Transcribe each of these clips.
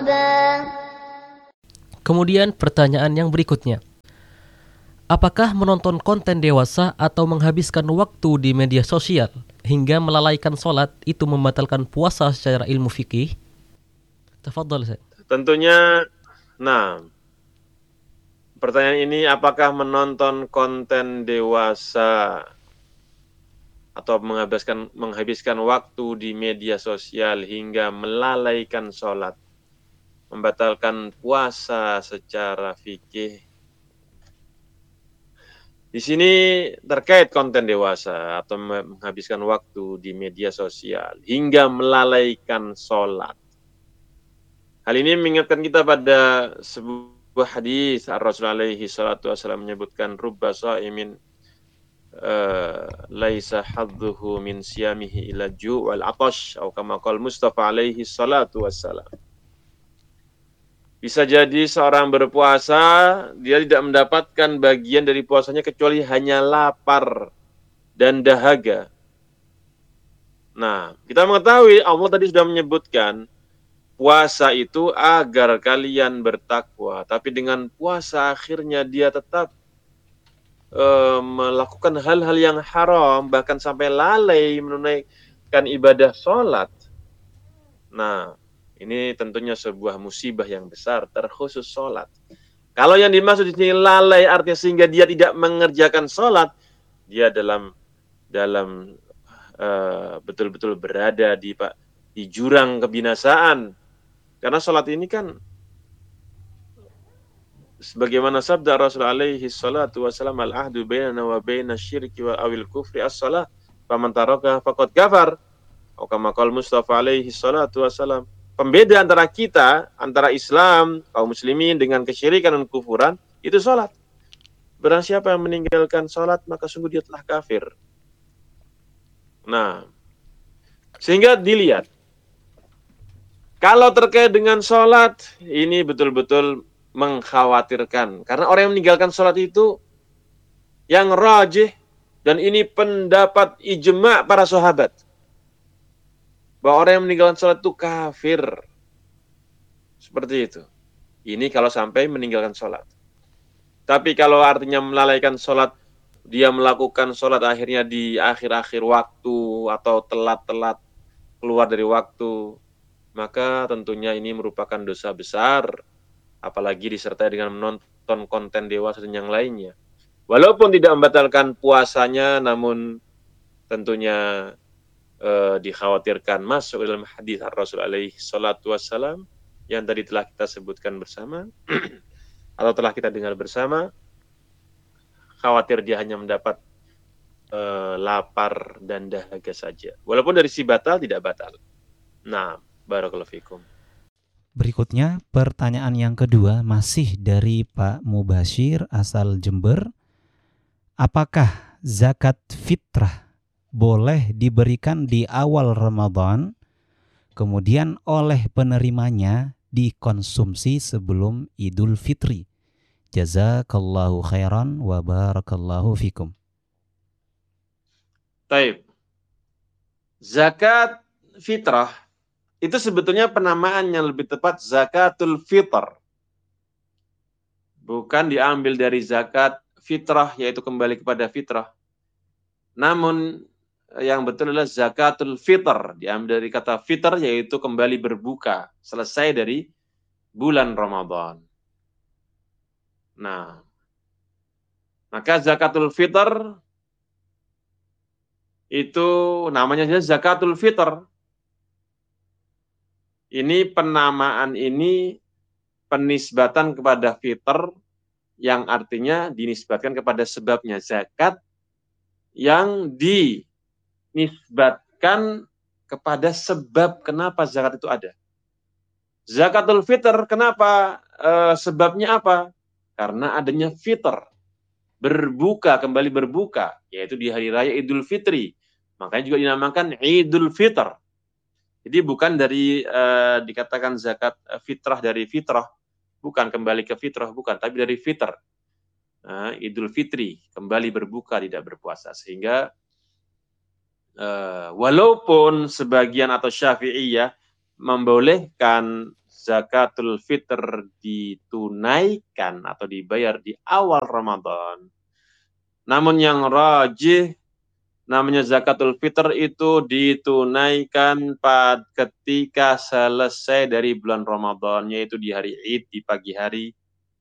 Kemudian pertanyaan yang berikutnya. Apakah menonton konten dewasa atau menghabiskan waktu di media sosial hingga melalaikan sholat itu membatalkan puasa secara ilmu fikih? Tafadhal, Ustaz. Tentunya, nah, pertanyaan ini apakah menonton konten dewasa atau menghabiskan waktu di media sosial hingga melalaikan sholat membatalkan puasa secara fikih? Di sini terkait konten dewasa atau menghabiskan waktu di media sosial hingga melalaikan sholat. Hal ini mengingatkan kita pada sebuah hadis Rasulullah alaihi salatu wasallam menyebutkan rubba sha'imin laisa hadduhu min siyamihi ila ju' wal atash atau kama qala Mustafa alaihi salatu wassalam. Bisa jadi seorang berpuasa, dia tidak mendapatkan bagian dari puasanya kecuali hanya lapar dan dahaga. Nah, kita mengetahui Allah tadi sudah menyebutkan puasa itu agar kalian bertakwa. Tapi dengan puasa akhirnya dia tetap melakukan hal-hal yang haram, bahkan sampai lalai menunaikan ibadah sholat. Nah, ini tentunya sebuah musibah yang besar, terkhusus sholat. Kalau yang dimaksud di sini lalai artinya sehingga dia tidak mengerjakan sholat, dia betul-betul berada di jurang kebinasaan. Karena sholat ini kan sebagaimana sabda Rasulullah alaihi salatu wasallam, al-ahdu bainana wa baina syirki wa awil kufri as-salah, faman taraka faqad kafar. Atau kama qala Mustafa alaihi salatu wasallam. Pembeda antara kita, antara Islam, kaum muslimin dengan kesyirikan dan kufuran, itu sholat. Barang siapa yang meninggalkan sholat, maka sungguh dia telah kafir. Nah, sehingga dilihat, kalau terkait dengan sholat, ini betul-betul mengkhawatirkan. Karena orang yang meninggalkan sholat itu, yang rajih, dan ini pendapat ijma' para sahabat, bahwa orang yang meninggalkan sholat itu kafir. Seperti itu. Ini kalau sampai meninggalkan sholat. Tapi kalau artinya melalaikan sholat, dia melakukan sholat akhirnya di akhir-akhir waktu atau telat-telat keluar dari waktu, maka tentunya ini merupakan dosa besar, apalagi disertai dengan menonton konten dewasa dan yang lainnya. Walaupun tidak membatalkan puasanya, namun tentunya dikhawatirkan masuk dalam hadis Rasul alaihi salatu wassalam yang tadi telah kita sebutkan bersama atau telah kita dengar bersama. Khawatir dia hanya mendapat lapar dan dahaga saja. Walaupun dari si batal tidak batal. Nah, barakallahu fikum. Berikutnya pertanyaan yang kedua masih dari Pak Mubashir asal Jember. Apakah zakat fitrah boleh diberikan di awal Ramadan, kemudian oleh penerimanya dikonsumsi sebelum Idul Fitri? Jazakallahu khairan wa barakallahu fikum. Taib. Zakat fitrah itu sebetulnya penamaan yang lebih tepat zakatul fitr. Bukan diambil dari zakat fitrah, yaitu kembali kepada fitrah. Namun yang betul adalah zakatul fitr, diambil dari kata fitr, yaitu kembali berbuka selesai dari bulan Ramadan. Nah, maka zakatul fitr itu namanya zakatul fitr. Ini penamaan ini penisbatan kepada fitr yang artinya dinisbatkan kepada sebabnya. Zakat yang dinisbatkan kepada sebab kenapa zakat itu ada. Zakatul fitr, kenapa? Sebabnya apa? Karena adanya fitr, berbuka, kembali berbuka, yaitu di hari raya Idul Fitri. Makanya juga dinamakan Idul Fitr. Jadi bukan dari dikatakan zakat fitrah dari fitrah, bukan kembali ke fitrah, bukan, tapi dari fitr. Idul Fitri, kembali berbuka, tidak berpuasa. Sehingga walaupun sebagian atau Syafi'iyah membolehkan zakatul fitr ditunaikan atau dibayar di awal Ramadan. Namun yang rajih, namanya zakatul fitr itu ditunaikan ketika selesai dari bulan Ramadan, yaitu di hari Id, di pagi hari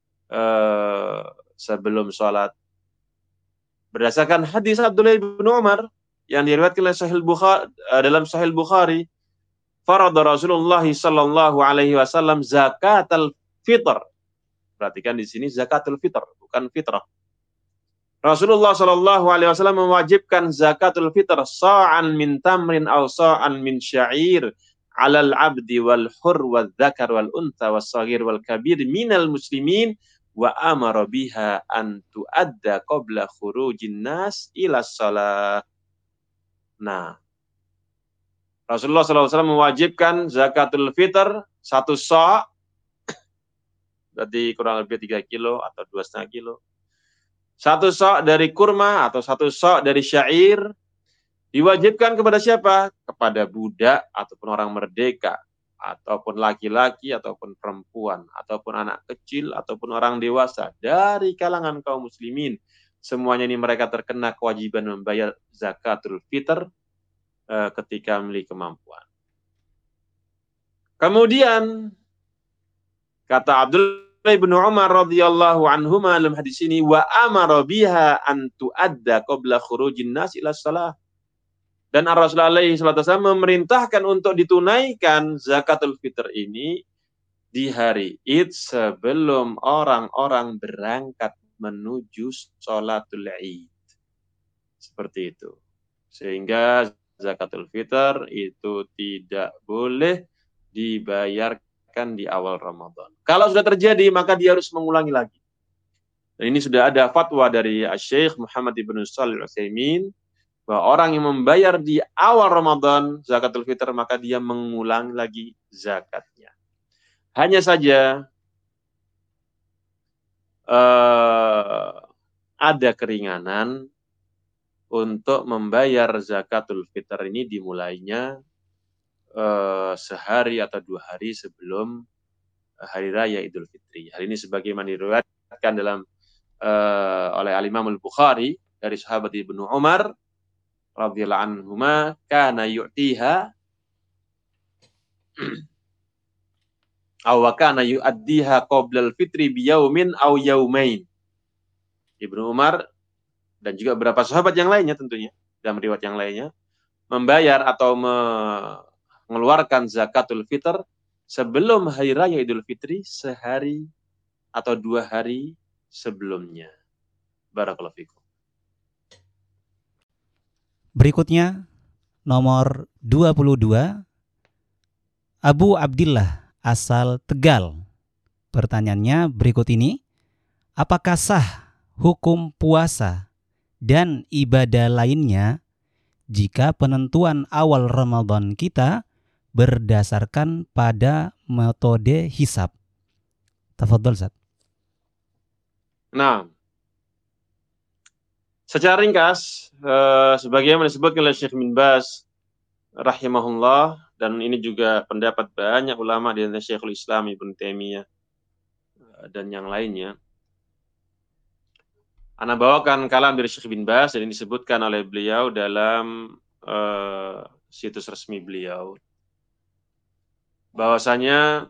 sebelum sholat. Berdasarkan hadis Abdullah bin Umar yang diriwayatkan oleh dalam Sahih Bukhari, farada Rasulullah sallallahu alaihi wasallam zakatul fitr. Perhatikan di sini zakatul fitr, bukan fitrah. Rasulullah sallallahu alaihi wasallam mewajibkan zakatul fitr sa'an min tamrin aw sa'an min sya'ir 'alal 'abdi wal hur wal dzakar wal untha was shaghir wal kabir minal muslimin wa amara biha an tu'adda qabla khurujin nas ila shalah. Nah, Rasulullah SAW mewajibkan zakatul fitr 1 sa', berarti kurang lebih 3 kilo atau 2,5 kilo. 1 sa' dari kurma atau 1 sa' dari syair diwajibkan kepada siapa? Kepada budak ataupun orang merdeka, ataupun laki-laki ataupun perempuan, ataupun anak kecil ataupun orang dewasa dari kalangan kaum muslimin. Semuanya ini mereka terkena kewajiban membayar zakatul fitr ketika memiliki kemampuan. Kemudian kata Abdullah bin Umar radhiyallahu anhuma dalam hadis ini, wa amara biha an tu'adda qabla khurujin nas ila shalah. Dan Rasulullah SAW memerintahkan untuk ditunaikan zakatul fitr ini di hari Id sebelum orang-orang berangkat menuju sholatul Id. Seperti itu. Sehingga zakatul fitr itu tidak boleh dibayarkan di awal Ramadan. Kalau sudah terjadi, maka dia harus mengulangi lagi. Dan ini sudah ada fatwa dari Syekh Muhammad ibn Shalih Al-Utsaimin bahwa orang yang membayar di awal Ramadan zakatul fitr, maka dia mengulang lagi zakatnya. Hanya saja ada keringanan untuk membayar zakatul fitr ini dimulainya sehari atau 2 hari sebelum hari raya Idul Fitri. Hal ini sebagaimana diriwayatkan oleh Al-Imam Al-Bukhari dari sahabat Ibnu Umar radhiyallahu anhuma, kana yu'tiha aw kana yu'addiha qabla al-fitri biyaumin aw yaumain. Ibnu Umar dan juga beberapa sahabat yang lainnya tentunya dalam riwayat yang lainnya membayar atau mengeluarkan zakatul fitr sebelum hari raya Idul Fitri sehari atau 2 hari sebelumnya. Barakallahu fikum. Berikutnya nomor 22, Abu Abdillah asal Tegal. Pertanyaannya berikut ini, apakah sah hukum puasa dan ibadah lainnya jika penentuan awal Ramadan kita berdasarkan pada metode hisab? Tafadhol, Ustaz. Nah, secara ringkas, sebagaimana disebutkan oleh Syekh bin Baz rahimahullah, dan ini juga pendapat banyak ulama di antara Syekhul Islam Ibnu Taimiyah dan yang lainnya. Ana bawakan kalam dari Syekh bin Baz dan ini disebutkan oleh beliau dalam situs resmi beliau, bahwasanya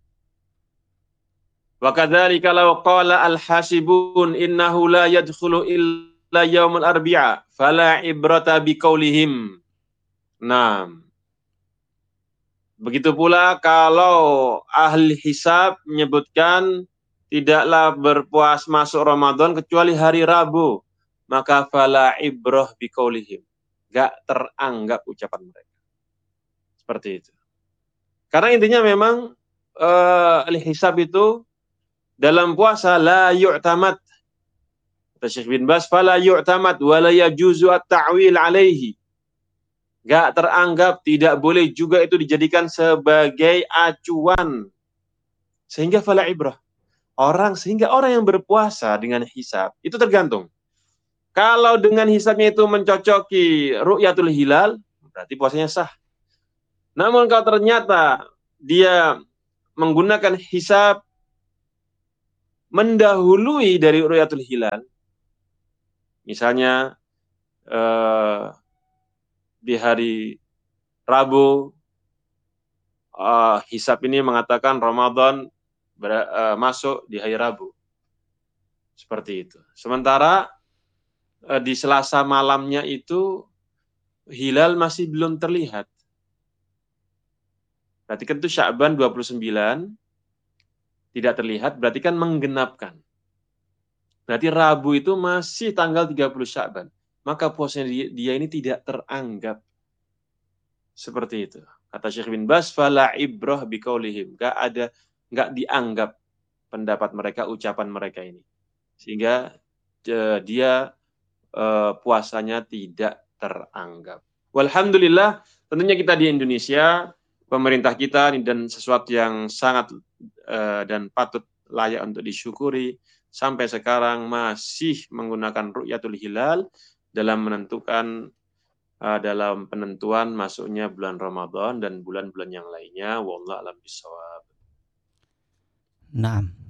wa kadzalika law qala al-hasibun innahu la yadkhulu illa yaumul arbi'a fala ibrata biqaulihim. Nah, begitu pula kalau ahli hisab menyebutkan tidaklah berpuas masuk Ramadan kecuali hari Rabu, maka fala ibrah biqaulihim. Enggak teranggap ucapan mereka. Seperti itu. Karena intinya memang ahli hisab itu dalam puasa la yu'tamad. Kata Syekh bin Baz, fala yu'tamad wa la yajuzu at-ta'wil alaihi. Enggak teranggap, tidak boleh juga itu dijadikan sebagai acuan. Sehingga fala ibrah. Sehingga orang yang berpuasa dengan hisab itu tergantung. Kalau dengan hisabnya itu mencocoki ru'yatul hilal, berarti puasanya sah. Namun kalau ternyata dia menggunakan hisab mendahului dari ru'yatul hilal, misalnya di hari Rabu, hisab ini mengatakan Ramadan masuk di hari Rabu. Seperti itu. Sementara di Selasa malamnya itu hilal masih belum terlihat. Berarti kan itu Sya'ban 29 tidak terlihat, berarti kan menggenapkan. Berarti Rabu itu masih tanggal 30 Sya'ban. Maka puasanya dia ini tidak teranggap. Seperti itu. Kata Syekh bin Baz, fala ibrah biqaulihim. Enggak dianggap pendapat mereka, ucapan mereka ini. Sehingga dia puasanya tidak teranggap. Walhamdulillah, tentunya kita di Indonesia, pemerintah kita dan sesuatu yang sangat dan patut layak untuk disyukuri, sampai sekarang masih menggunakan ru'yatul hilal dalam penentuan masuknya bulan Ramadan dan bulan-bulan yang lainnya. Wallahu a'lam bishawab. Naam.